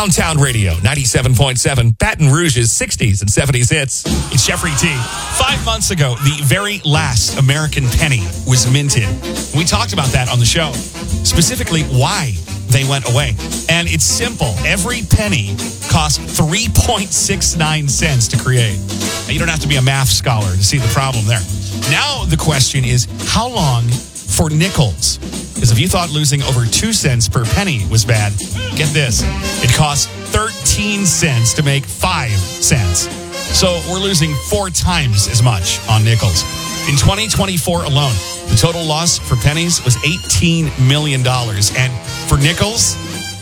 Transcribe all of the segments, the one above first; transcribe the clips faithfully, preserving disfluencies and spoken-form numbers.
Downtown Radio, ninety-seven point seven, Baton Rouge's sixties and seventies hits. It's Jeffrey T. Five months ago, the very last American penny was minted. We talked about that on the show, specifically why they went away. And it's simple. Every penny cost three point six nine cents to create. Now, you don't have to be a math scholar to see the problem there. Now the question is, how long for nickels? Because if you thought losing over two cents per penny was bad, get this. It costs thirteen cents to make five cents. So we're losing four times as much on nickels. In twenty twenty-four alone, the total loss for pennies was eighteen million dollars. And for nickels,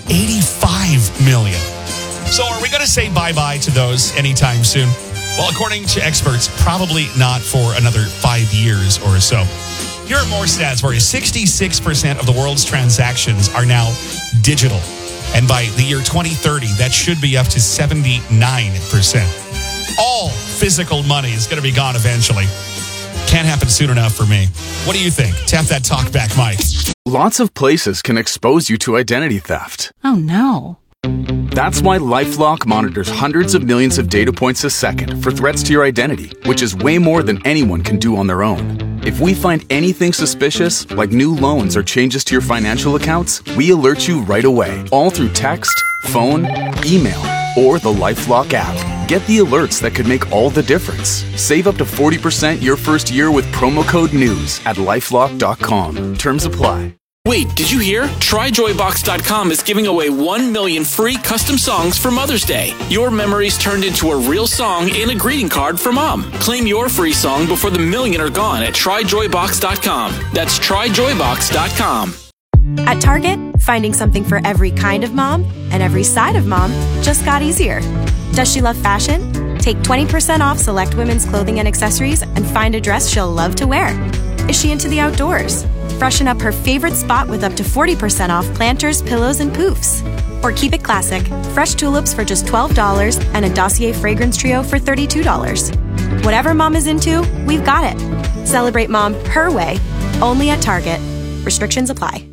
eighty-five million dollars. So are we going to say bye-bye to those anytime soon? Well, according to experts, probably not for another five years or so. Here are more stats for you. sixty-six percent of the world's transactions are now digital. And by the year twenty thirty, that should be up to seventy-nine percent. All physical money is going to be gone eventually. Can't happen soon enough for me. What do you think? Tap that talk back, Mike. Lots of places can expose you to identity theft. Oh, no. That's why LifeLock monitors hundreds of millions of data points a second for threats to your identity, which is way more than anyone can do on their own. If we find anything suspicious, like new loans or changes to your financial accounts, we alert you right away, all through text, phone, email, or the LifeLock app. Get the alerts that could make all the difference. Save up to forty percent your first year with promo code NEWS at lifelock dot com. Terms apply. Wait, did you hear? Try Joy Box dot com is giving away one million free custom songs for Mother's Day. Your memories turned into a real song and a greeting card for Mom. Claim your free song before the million are gone at Try Joy Box dot com. That's Try Joy Box dot com. At Target, finding something for every kind of mom and every side of mom just got easier. Does she love fashion? Take twenty percent off select women's clothing and accessories and find a dress she'll love to wear. Is she into the outdoors? Freshen up her favorite spot with up to forty percent off planters, pillows, and poofs. Or keep it classic. Fresh tulips for just twelve dollars and a Dossier fragrance trio for thirty-two dollars. Whatever mom is into, we've got it. Celebrate mom her way, only at Target. Restrictions apply.